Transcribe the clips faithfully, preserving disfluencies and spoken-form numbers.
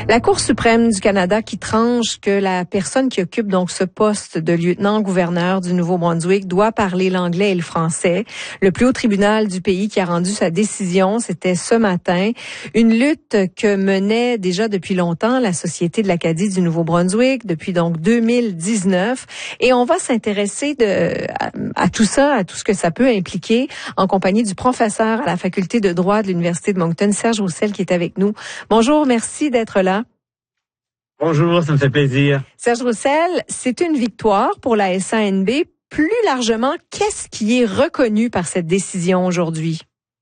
La Cour suprême du Canada qui tranche que la personne qui occupe donc ce poste de lieutenant-gouverneur du Nouveau-Brunswick doit parler l'anglais et le français. Le plus haut tribunal du pays qui a rendu sa décision, c'était ce matin. Une lutte que menait déjà depuis longtemps la Société de l'Acadie du Nouveau-Brunswick, depuis donc deux mille dix-neuf. Et on va s'intéresser de, à, à tout ça, à tout ce que ça peut impliquer, en compagnie du professeur à la Faculté de droit de l'Université de Moncton, Serge Roussel, qui est avec nous. Bonjour, merci d'être là. Bonjour, ça me fait plaisir. Serge Roussel, c'est une victoire pour la S A N B. Plus largement, qu'est-ce qui est reconnu par cette décision aujourd'hui?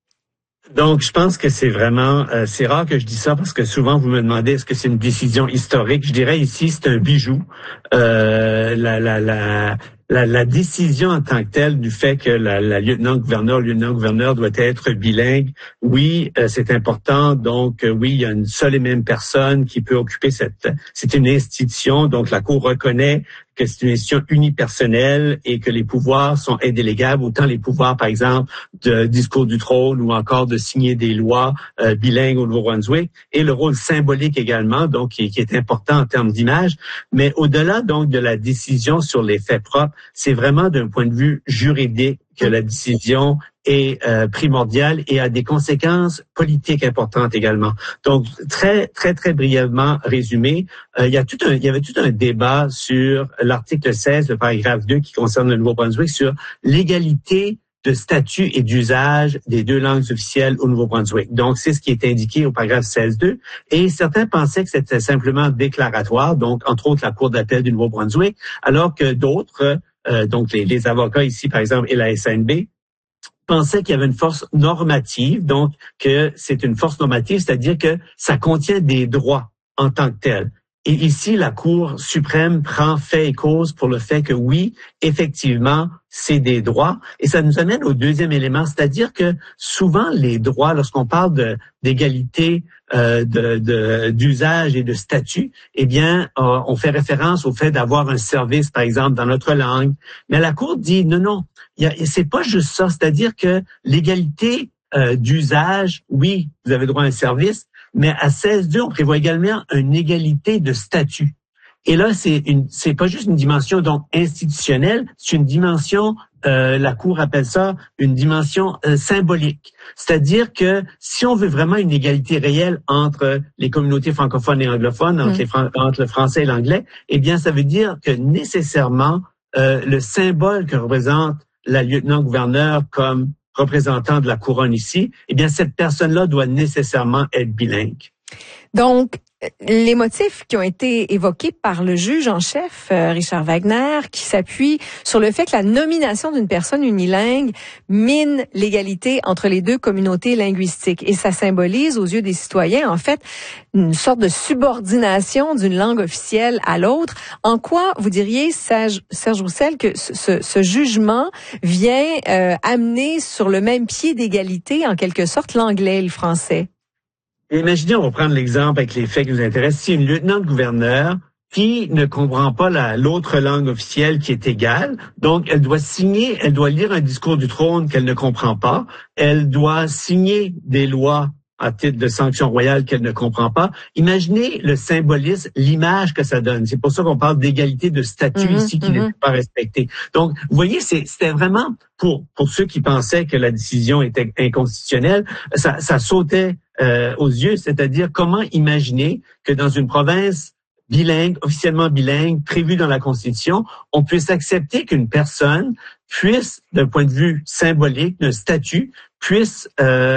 Donc, je pense que c'est vraiment, euh, c'est rare que je dise ça parce que souvent vous me demandez est-ce que c'est une décision historique. Je dirais ici, c'est un bijou. Euh, la, la, la, la, la décision en tant que telle du fait que la, la lieutenant-gouverneur, le lieutenant-gouverneur doit être bilingue, oui, euh, c'est important. Donc, euh, oui, il y a une seule et même personne qui peut occuper cette, c'est une institution. Donc, la Cour reconnaît que c'est une institution unipersonnelle et que les pouvoirs sont indélégables, autant les pouvoirs, par exemple, de discours du trône ou encore de signer des lois euh, bilingues au Nouveau-Brunswick, et le rôle symbolique également, donc qui, qui est important en termes d'image. Mais au-delà donc de la décision sur les faits propres, c'est vraiment d'un point de vue juridique que la décision est euh, primordiale et a des conséquences politiques importantes également. Donc, très, très, très brièvement résumé, euh, il y a tout un, il y avait tout un débat sur l'article seize, le paragraphe deux, qui concerne le Nouveau-Brunswick, sur l'égalité de statut et d'usage des deux langues officielles au Nouveau-Brunswick. Donc, c'est ce qui est indiqué au paragraphe seize deux. Et certains pensaient que c'était simplement déclaratoire, donc, entre autres, la Cour d'appel du Nouveau-Brunswick, alors que d'autres, euh, donc les, les avocats ici, par exemple, et la S A N B, pensaient qu'il y avait une force normative, donc que c'est une force normative, c'est-à-dire que ça contient des droits en tant que tel. Et ici, la Cour suprême prend fait et cause pour le fait que oui, effectivement, c'est des droits. Et ça nous amène au deuxième élément, c'est-à-dire que souvent les droits, lorsqu'on parle de, d'égalité euh, de, de, d'usage et de statut, eh bien, euh, on fait référence au fait d'avoir un service, par exemple, dans notre langue. Mais la Cour dit non, non, y a, c'est pas juste ça. C'est-à-dire que l'égalité euh, d'usage, oui, vous avez droit à un service, mais à seize deux, on prévoit également une égalité de statut. Et là, c'est une, c'est pas juste une dimension donc institutionnelle, c'est une dimension, euh, la Cour appelle ça une dimension euh, symbolique. C'est-à-dire que si on veut vraiment une égalité réelle entre les communautés francophones et anglophones, entre, mmh. les, entre le français et l'anglais, eh bien, ça veut dire que nécessairement euh, le symbole que représente la lieutenant-gouverneur comme représentant de la couronne ici, eh bien, cette personne-là doit nécessairement être bilingue. Donc, les motifs qui ont été évoqués par le juge en chef, euh, Richard Wagner, qui s'appuie sur le fait que la nomination d'une personne unilingue mine l'égalité entre les deux communautés linguistiques. Et ça symbolise aux yeux des citoyens, en fait, une sorte de subordination d'une langue officielle à l'autre. En quoi, vous diriez, Serge, Serge Roussel, que ce, ce jugement vient euh, amener sur le même pied d'égalité, en quelque sorte, l'anglais et le français? Imaginez, on va prendre l'exemple avec les faits qui nous intéressent. Si une lieutenant-gouverneur qui ne comprend pas la, l'autre langue officielle qui est égale, donc elle doit signer, elle doit lire un discours du trône qu'elle ne comprend pas, elle doit signer des lois à titre de sanction royale qu'elle ne comprend pas. Imaginez le symbolisme, l'image que ça donne. C'est pour ça qu'on parle d'égalité de statut mmh, ici qui mmh. n'est pas respectée. Donc, vous voyez, c'est, c'était vraiment pour pour ceux qui pensaient que la décision était inconstitutionnelle, ça, ça sautait euh, aux yeux. C'est-à-dire comment imaginer que dans une province bilingue, officiellement bilingue, prévue dans la Constitution, on puisse accepter qu'une personne puisse, d'un point de vue symbolique, d'un statut, puisse euh,